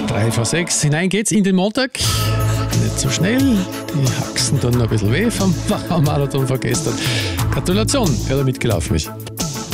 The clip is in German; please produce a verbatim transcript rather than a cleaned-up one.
drei vor sechs. Hinein geht's in den Montag. Nicht so schnell. Die Haxen tun noch ein bisschen weh vom Marathon von gestern. Gratulation, wer da mitgelaufen ist.